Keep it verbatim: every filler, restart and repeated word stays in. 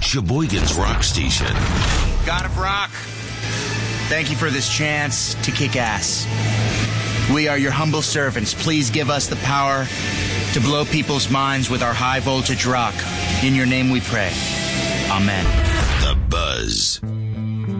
Sheboygan's Rock Station. God of Rock, thank you for this chance to kick ass. We are your humble servants. Please give us the power to blow people's minds with our high voltage rock. In your name we pray. Amen. The Buzz.